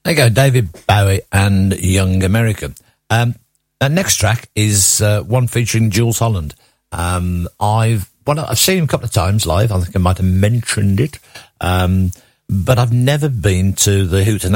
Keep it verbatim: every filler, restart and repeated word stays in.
There you go, David Bowie and Young American. Um, our next track is uh, one featuring Jules Holland. Um, I've well, I've seen him a couple of times live. I think I might have mentioned it, um, but I've never been to the Hootenanny